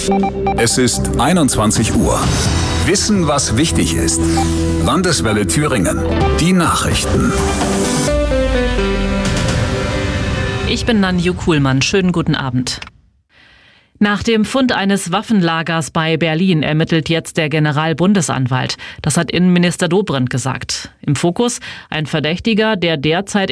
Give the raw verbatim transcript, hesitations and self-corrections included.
Es ist einundzwanzig Uhr. Wissen, was wichtig ist. Landeswelle Thüringen. Die Nachrichten. Ich bin Nanju Kuhlmann. Schönen guten Abend. Nach dem Fund eines Waffenlagers bei Berlin ermittelt jetzt der Generalbundesanwalt. Das hat Innenminister Dobrindt gesagt. Im Fokus ein Verdächtiger, der derzeit